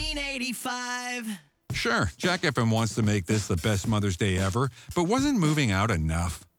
1985. Sure, Jack FM wants to make this the best Mother's Day ever, but wasn't moving out enough?